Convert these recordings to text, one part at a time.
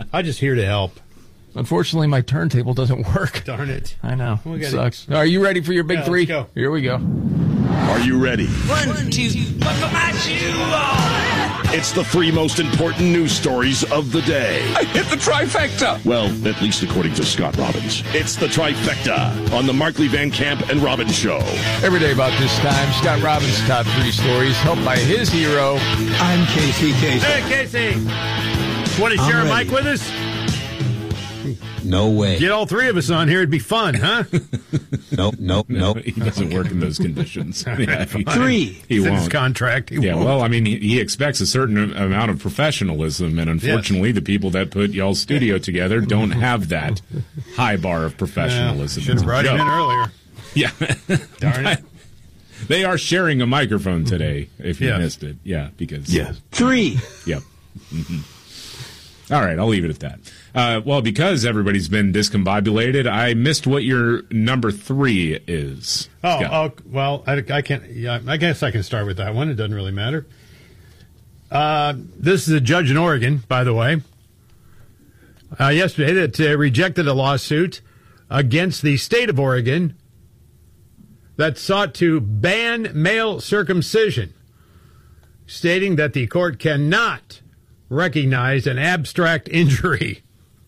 I'm just here to help. Unfortunately, my turntable doesn't work. Darn it. I know. It sucks. Are you ready for your big three? Let's go. Here we go. Are you ready? 1, 2, buckle my shoe on. It's the three most important news stories of the day. I hit the trifecta. Well, at least according to Scott Robbins. It's the trifecta on the Markley Van Camp and Robbins Show. Every day about this time, Scott Robbins' top three stories, helped by his hero. I'm Casey Kasem. Hey, Casey. Want to share a mic with us? No way. Get all three of us on here. It'd be fun, huh? Nope. He doesn't work in those conditions. Yeah, Three. He It's in won't. his contract. He won't. Well, I mean, he expects a certain amount of professionalism, and unfortunately, the people that put y'all's studio together don't have that high bar of professionalism. Should have brought him in earlier. Yeah. Darn it. They are sharing a microphone today, if you Yes. missed it. Yeah, because... Three. Yep. All right, I'll leave it at that. Well, because everybody's been discombobulated, I missed what your number 3 is. Well, I can't. Yeah, I guess I can start with that one. It doesn't really matter. This is a judge in Oregon, by the way. Yesterday, that rejected a lawsuit against the state of Oregon that sought to ban male circumcision, stating that the court cannot recognize an abstract injury.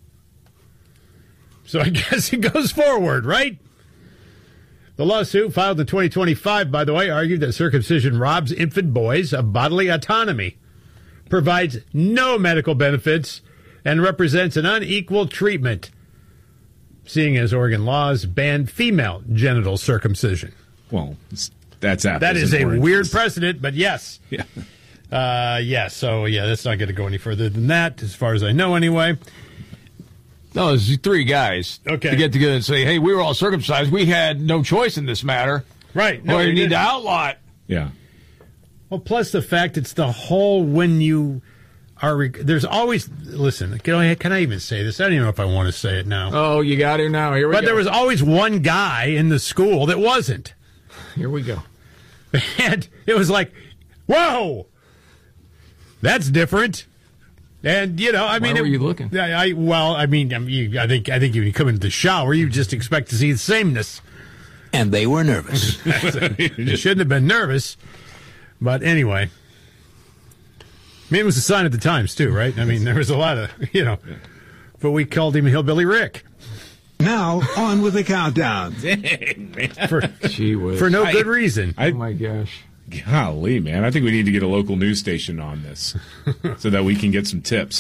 So I guess it goes forward, right? The lawsuit, filed in 2025, by the way, argued that circumcision robs infant boys of bodily autonomy, provides no medical benefits, and represents an unequal treatment, seeing as Oregon laws ban female genital circumcision. Well, that's apples That is and a oranges. weird precedent, but yes. Yeah. So that's not going to go any further than that, as far as I know, anyway. No, it's three guys Okay. to get together and say, hey, we were all circumcised. We had no choice in this matter. Right. Well, you you need didn't. to outlaw it. Yeah. Well, plus the fact it's the whole when you are. There's always. Listen, can I even say this? I don't even know if I want to say it now. Oh, you got it now. Here we go. But there was always one guy in the school that wasn't. Here we go. And it was like, whoa, that's different. And, I mean. Why were you looking? I think you come into the shower, you just expect to see the sameness. And they were nervous. You shouldn't have been nervous. But anyway. I mean, it was a sign of the times, too, right? I mean, there was a lot of, but we called him Hillbilly Rick. Now, on with the countdown. Gee whiz. For no good reason. Oh, my gosh. Golly, man. I think we need to get a local news station on this so that we can get some tips.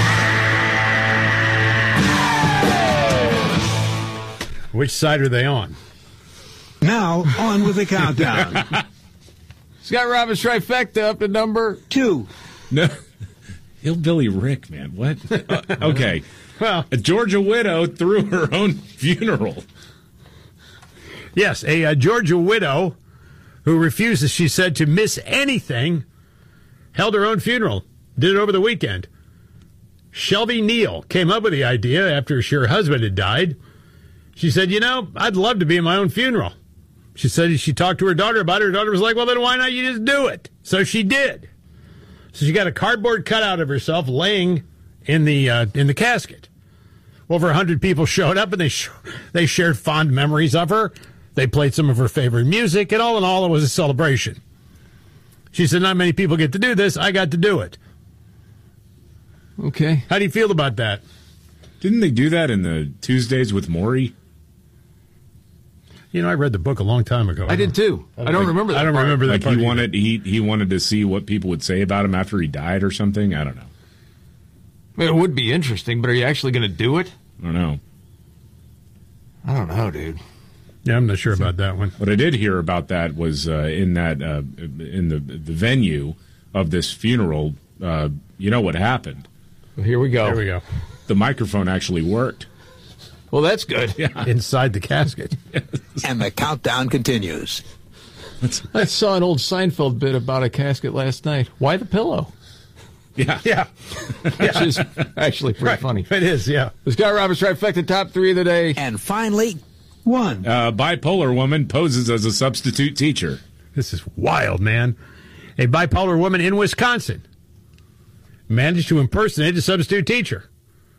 Which side are they on? Now, on with the countdown. Scott Robbins trifecta up to number 2. No. Hillbilly Rick, man. What? Okay. Well, A Georgia widow threw her own funeral. yes, a Georgia widow who refuses, she said, to miss anything, held her own funeral. Did it over the weekend. Shelby Neal came up with the idea after her husband had died. She said, I'd love to be in my own funeral. She said she talked to her daughter about it. Her daughter was like, well, then why not you just do it? So she did. So she got a cardboard cutout of herself laying in the casket. Over 100 people showed up, and they shared fond memories of her. They played some of her favorite music, and all in all, it was a celebration. She said, not many people get to do this. I got to do it. Okay. How do you feel about that? Didn't they do that in the Tuesdays with Maury? I read the book a long time ago. I did too. I don't remember that. I don't part. remember that Like part he either. wanted he wanted to see what people would say about him after he died or something. I don't know. I mean, it would be interesting, but are you actually going to do it? I don't know. I don't know, dude. Yeah, I'm not sure about that one. What I did hear about that was in the venue of this funeral. What happened? Well, here we go. There we go. The microphone actually worked. Well, that's good. Yeah. Inside the casket. And the countdown continues. I saw an old Seinfeld bit about a casket last night. Why the pillow? Yeah. Yeah. Which is actually pretty funny. It is, yeah. The Scott Robbins trifecta top 3 of the day. And finally, 1. Bipolar woman poses as a substitute teacher. This is wild, man. A bipolar woman in Wisconsin managed to impersonate a substitute teacher.